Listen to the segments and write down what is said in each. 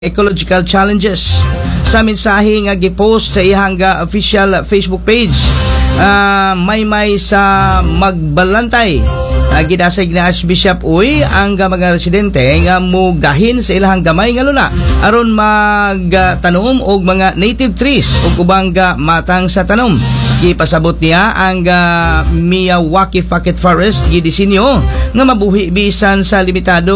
ecological challenges sa mensahe nga gipost sa iyang official Facebook page. May sa magbalantay gidasig na Archbishop Uy ang mga residente nga mugahin sa ilang gamay nga luna aron magtanom og mga native trees ug ubang matang sa tanom. Gipasabot niya ang Miyawaki Pocket Forest gidisenyo nga mabuhi bisan sa limitado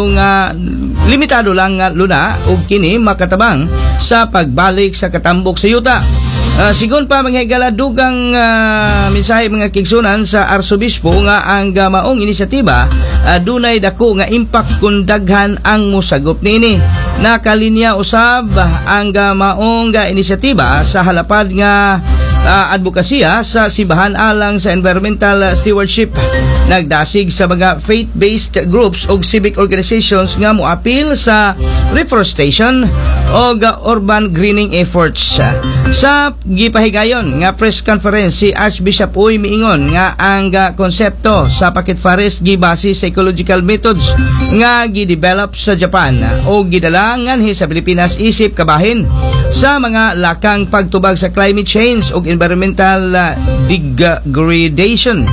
lang nga luna ug kini makatabang sa pagbalik sa katambok sa yuta. Sigon pa mga higala dugang mensahe mga kigsunan sa Arsobispo nga ang maong inisyatiba dunay dako nga impact kung daghan ang musagop niini. Nakalinya usab ang maong inisyatiba sa halapad nga advokasya sa simbahan alang sa environmental stewardship. Nagdasig sa mga faith-based groups o civic organizations nga moapil sa reforestation o urban greening efforts. Sa gipahigayon nga press conference, si Archbishop Uy miingon nga ang konsepto sa Pocket Forest gibase sa ecological methods nga gidevelop sa Japan o gidala nganhi sa Pilipinas isip kabahin sa mga lakang pagtubag sa climate change o environmental degradation.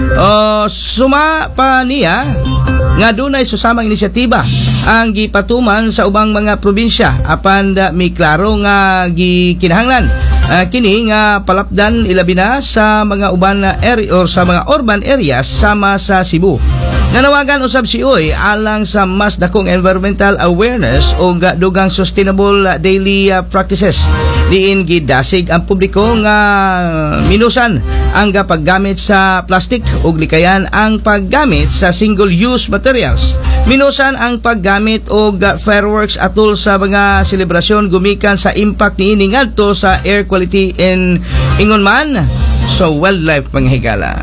Suma pa niya nga dunay susamang inisyatiba ang gipatuman sa ubang mga probinsya apan may klaro nga gikinahanglan kini nga palapdan ilabi na sa mga uban area or sa mga urban areas sama sa Cebu. Nanawagan usab si Uy alang sa mas dakong environmental awareness o dugang sustainable daily practices. Diin gidasig ang publiko nga minusan ang paggamit sa plastic ug likayan ang paggamit sa single-use materials. Minusan ang paggamit og fireworks atol sa mga selebrasyon gumikan sa impact niini ngadto sa air quality in ingon man sa wildlife mga higala.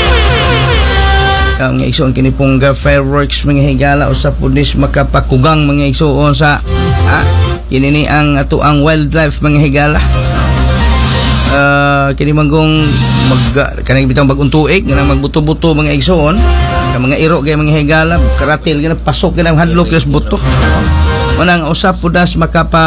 Mga igsoon kini pong fireworks mga higala usap punis makapakugang mga igsoon sa kini ni ang ato ang wildlife mga higala. Kini manggong kanang bitang baguntuig nga magbuto-buto mga igsoon mga iro kay mga higala karatil nga pasok nga hadlok yung buto. Manang usap pudas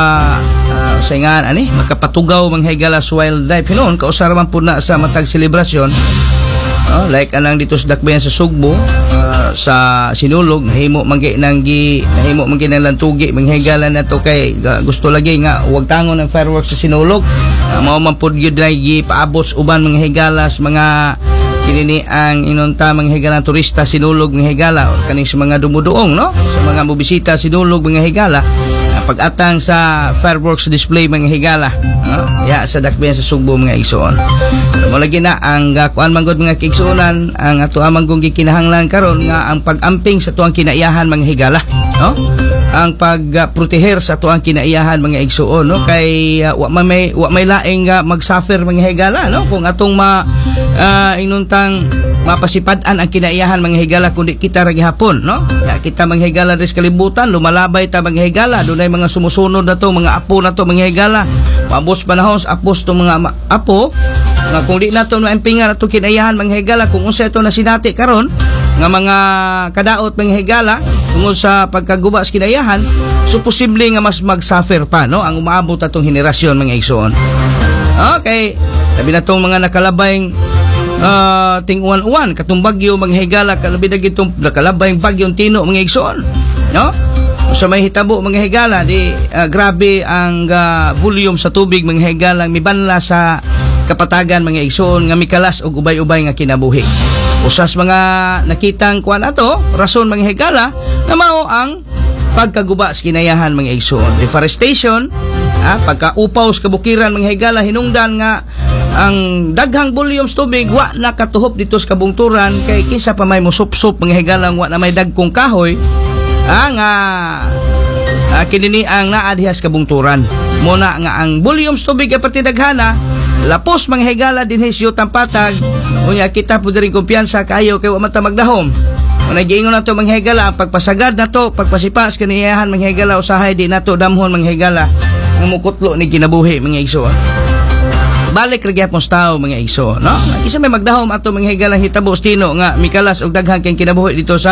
saingan makapatugaw mga higala sa wildlife hinon kausaraman pud na sa matag selebrasyon. Like anang dito sa dakbayan sa Sugbo sa Sinulog nahimo manggi nang lantugi manghigala na to kay gusto lagi nga huwag tangon ng fireworks sa Sinulog. Mao man pud gyud na gipaabot sa uban mga higalas mga kinini ang inunta mga higala turista Sinulog mga higala o kaning sa mga dumuduong sa mga mobisita Sinulog mga higala pag-atang sa fireworks display mga higala sa dakbayan sa Sugbo mga igsoon. Malagi na ang kuan manggod mga kigsuonan ang ato amang gikinahanglan karon nga ang pag-amping sa tuang kinaiyahan mga higala ang pagproteher sa tuang kinaiyahan mga igsuon kay wa may laing magsuffer mga higala kung atong inuntang mapasipadan ang kinaiyahan mga higala kundi kita ra gihapon kita mga higala res kalibutan lumalabay ta mga higala dunay mga sumusunod na to mga apo na to mga higala mabos panahon sa apos to mga apo nga kung di nato maimpingan ato kinaiyahan mga higala kung unsa ito na sinati karon nga mga kadaot mga higala tungod sa pagkaguba sa kinaiyahan so posible nga mas magsuffer pa ang umaabot atong henerasyon mga igsoon. Okay, labi na tong mga nakalabayng ting-uwan katong bagyo mga higala kalabi na gitong nakalabayng bagyong Tino mga igsoon sa may hitabo mga higala di grabe ang volume sa tubig mga higala mibanla sa kapatagan mga igsoon nga mikalas og ubay-ubay nga kinabuhi. Usas mga nakitang kuan ato rason mga higala na mao ang pagkaguba sa kinayahan mga igsoon. Deforestation, pagkaupaw sa kabukiran mga higala hinungdan nga ang daghang volume sa tubig wa nakatuhop dito sa kabungturan kay kinsa pa may musup-sup mga higala wa na may dagkong kahoy kinini ang naadhiyas kabungturan. Muna nga ang volume sa tubig aparte daghana lapos mga higala dinhi sa yutang patag unya kita pud ring kumpiyansa kayo kay wa man ta magdahom. Nagiingon nato mga higala ang pagpasagad nato pagpasipas kaniyahan mga higala usahay di nato damhon mga higala ngumukutlo ni kinabuhi mga igso. Balik ra gyapon sa tao mga igso isa may magdahom ato mga higala hitabo Tino nga mikalas og daghang kay kinabuhi dito sa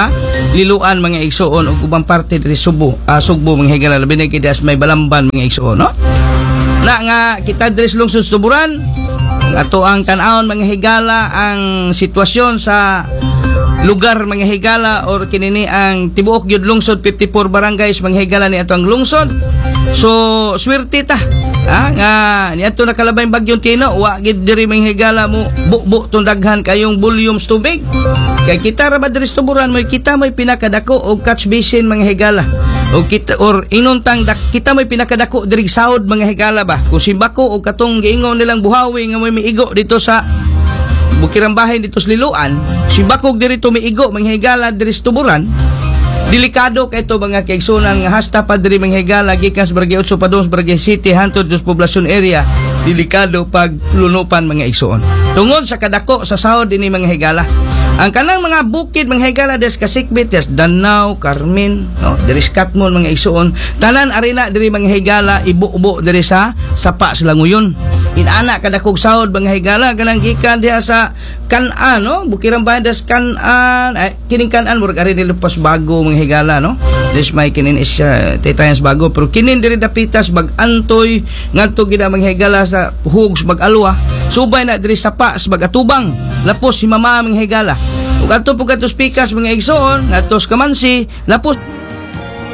liluan mga igsoon ug ubang parte diri Sugbo mga higala labi na kidas may Balamban mga igsoon no. Na nga kita diri sa lungsod Tuburan ato ang tan-awon mga higala ang sitwasyon sa lugar mga higala or kinini ang tibuok gyud lungsod 54 barangays mga higala ni ato ang lungsod. So swerte ta nga niadto nakalabay bagyong Tino wa gid diri mga higala mo bukbo tong daghan kayong volumes tubig kay kita ra ba diri sa Tuburan mo kita may pinakadako og catch basin mga higala o kita or inuntang kita may pinakadako diri sahod mga higala ba kung simbako o katong giingon nilang buhawi nga may miigo dito sa bukirang bahay dito sa Liloan simbako diri to miigo mga higala diri sa Tuburan delikado kay to mga kaigsunan nga hasta pa diri mga higala gikan sa Barangay 8 Padong Barangay City hantod sa poblasyon area delikado pag lunupan mga igsoon tungod sa kadako sa sahod ini mga higala. Ang kanang mga bukid mga higala des Kasikbit des Danau, Carmen, no, diri Katmon mga igsoon, tanan arena diri mga higala ibu-ubo diri sa Sapa sa Languyon. Inana kadakog sahod mga higala kanang gikan diha sa Kan-an no, bukirang bahay des Kan-an, kining Kan-an murag ari nilupas bago mga higala no. Des may kinin is Titayans bago pero kinin diri dapitas bag-antoy ngadto gid mga higala sa Hugs bag-alwa. Subay na diri Sapa sa bag-atubang. Lapos himama mga higala. Ug adto pug Pikas mga igsoon, ngadto sa Kamansi, lapos